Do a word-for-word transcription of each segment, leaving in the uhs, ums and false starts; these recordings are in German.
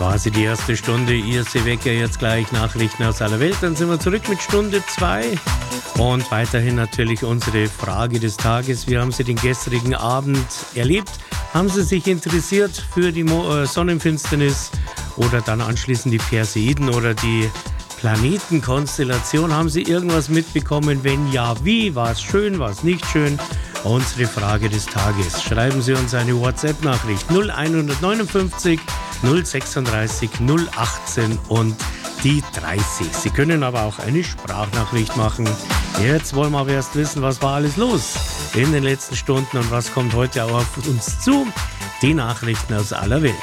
war sie, die erste Stunde. Ihr Wecker, jetzt gleich Nachrichten aus aller Welt. Dann sind wir zurück mit Stunde zwei. Und weiterhin natürlich unsere Frage des Tages. Wie haben Sie den gestrigen Abend erlebt? Haben Sie sich interessiert für die Mo- äh, Sonnenfinsternis oder dann anschließend die Perseiden oder die Planetenkonstellation? Haben Sie irgendwas mitbekommen? Wenn ja, wie? War es schön? War es nicht schön? Unsere Frage des Tages. Schreiben Sie uns eine WhatsApp-Nachricht null eins neun fünf null sechsunddreißig null achtzehn und die dreißig. Sie können aber auch eine Sprachnachricht machen. Jetzt wollen wir aber erst wissen, was war alles los in den letzten Stunden und was kommt heute auch auf uns zu. Die Nachrichten aus aller Welt.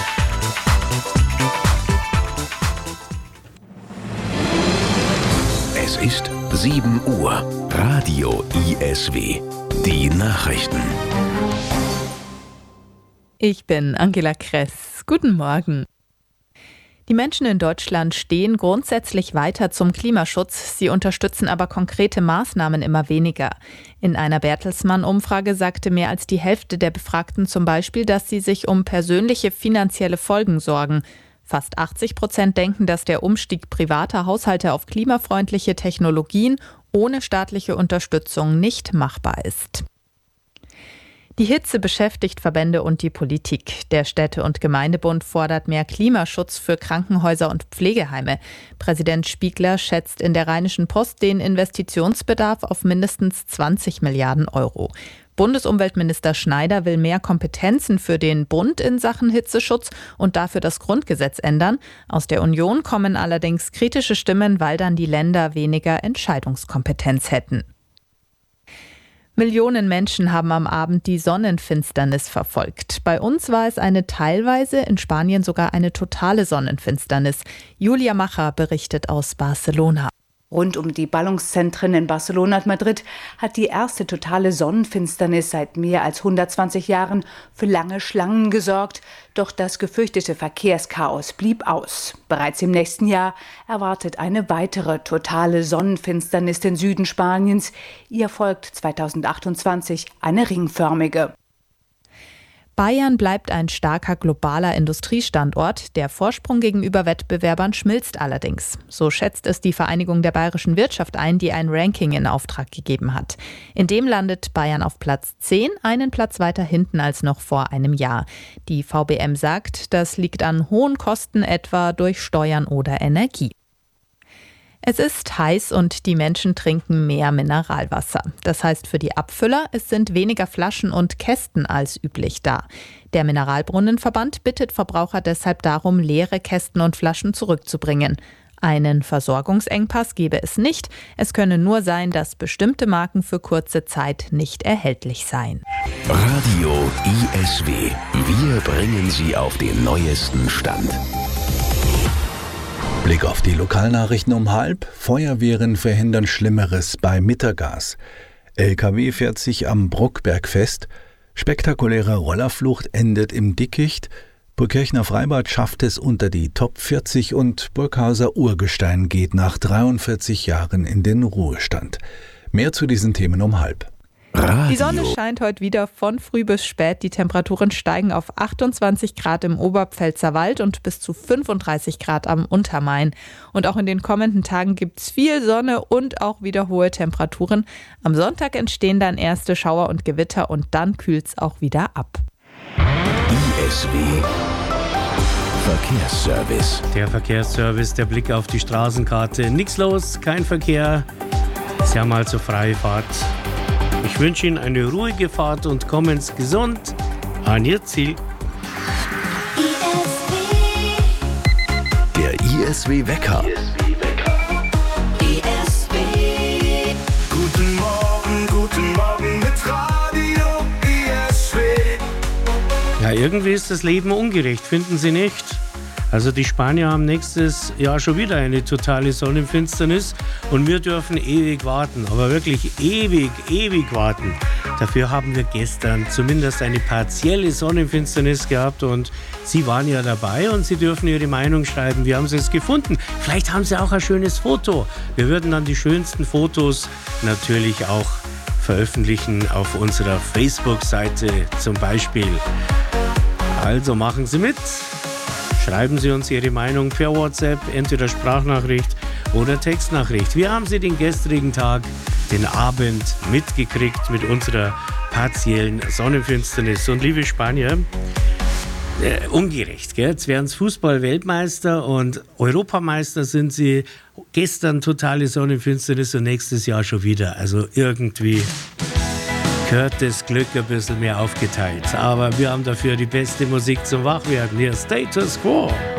Es ist sieben Uhr. Radio I S W. Die Nachrichten. Ich bin Angela Kress. Guten Morgen. Die Menschen in Deutschland stehen grundsätzlich weiter zum Klimaschutz. Sie unterstützen aber konkrete Maßnahmen immer weniger. In einer Bertelsmann-Umfrage sagte mehr als die Hälfte der Befragten zum Beispiel, dass sie sich um persönliche finanzielle Folgen sorgen. Fast achtzig Prozent denken, dass der Umstieg privater Haushalte auf klimafreundliche Technologien ohne staatliche Unterstützung nicht machbar ist. Die Hitze beschäftigt Verbände und die Politik. Der Städte- und Gemeindebund fordert mehr Klimaschutz für Krankenhäuser und Pflegeheime. Präsident Spiegler schätzt in der Rheinischen Post den Investitionsbedarf auf mindestens zwanzig Milliarden Euro. Bundesumweltminister Schneider will mehr Kompetenzen für den Bund in Sachen Hitzeschutz und dafür das Grundgesetz ändern. Aus der Union kommen allerdings kritische Stimmen, weil dann die Länder weniger Entscheidungskompetenz hätten. Millionen Menschen haben am Abend die Sonnenfinsternis verfolgt. Bei uns war es eine teilweise, in Spanien sogar eine totale Sonnenfinsternis. Julia Macher berichtet aus Barcelona. Rund um die Ballungszentren in Barcelona und Madrid hat die erste totale Sonnenfinsternis seit mehr als hundertzwanzig Jahren für lange Schlangen gesorgt. Doch das gefürchtete Verkehrschaos blieb aus. Bereits im nächsten Jahr erwartet eine weitere totale Sonnenfinsternis den Süden Spaniens. Ihr folgt zweitausendachtundzwanzig eine ringförmige. Bayern bleibt ein starker globaler Industriestandort. Der Vorsprung gegenüber Wettbewerbern schmilzt allerdings. So schätzt es die Vereinigung der bayerischen Wirtschaft ein, die ein Ranking in Auftrag gegeben hat. In dem landet Bayern auf Platz zehn, einen Platz weiter hinten als noch vor einem Jahr. Die V B M sagt, das liegt an hohen Kosten, etwa durch Steuern oder Energie. Es ist heiß und die Menschen trinken mehr Mineralwasser. Das heißt für die Abfüller, es sind weniger Flaschen und Kästen als üblich da. Der Mineralbrunnenverband bittet Verbraucher deshalb darum, leere Kästen und Flaschen zurückzubringen. Einen Versorgungsengpass gebe es nicht. Es könne nur sein, dass bestimmte Marken für kurze Zeit nicht erhältlich seien. Radio I S W. Wir bringen Sie auf den neuesten Stand. Blick auf die Lokalnachrichten um halb. Feuerwehren verhindern Schlimmeres bei Mittergas. L K W fährt sich am Bruckberg fest. Spektakuläre Rollerflucht endet im Dickicht. Burgkirchner Freibad schafft es unter die Top vierzig und Burghauser Urgestein geht nach dreiundvierzig Jahren in den Ruhestand. Mehr zu diesen Themen um halb. Radio. Die Sonne scheint heute wieder von früh bis spät. Die Temperaturen steigen auf achtundzwanzig Grad im Oberpfälzer Wald und bis zu fünfunddreißig Grad am Untermain. Und auch in den kommenden Tagen gibt es viel Sonne und auch wieder hohe Temperaturen. Am Sonntag entstehen dann erste Schauer und Gewitter und dann kühlt es auch wieder ab. I S W Verkehrsservice. Der Verkehrsservice, der Blick auf die Straßenkarte. Nichts los, kein Verkehr. Sie haben also freie Fahrt. Ich wünsche Ihnen eine ruhige Fahrt und kommen Sie gesund an Ihr Ziel. Der I S W-Wecker. I S W. Guten Morgen, guten Morgen mit Radio I S W. Ja, irgendwie ist das Leben ungerecht, finden Sie nicht? Also die Spanier haben nächstes Jahr schon wieder eine totale Sonnenfinsternis und wir dürfen ewig warten, aber wirklich ewig, ewig warten. Dafür haben wir gestern zumindest eine partielle Sonnenfinsternis gehabt und Sie waren ja dabei und Sie dürfen Ihre Meinung schreiben. Wie haben Sie es gefunden? Vielleicht haben Sie auch ein schönes Foto. Wir würden dann die schönsten Fotos natürlich auch veröffentlichen auf unserer Facebook-Seite zum Beispiel. Also machen Sie mit. schreiben Sie uns Ihre Meinung per WhatsApp, entweder Sprachnachricht oder Textnachricht. Wie haben Sie den gestrigen Tag, den Abend mitgekriegt mit unserer partiellen Sonnenfinsternis? Und liebe Spanier, äh, ungerecht, gell? Jetzt werden es Fußball-Weltmeister und Europameister sind sie. Gestern totale Sonnenfinsternis und nächstes Jahr schon wieder. Also irgendwie gehört das Glück ein bisschen mehr aufgeteilt. Aber wir haben dafür die beste Musik zum Wachwerden. Hier Status Quo.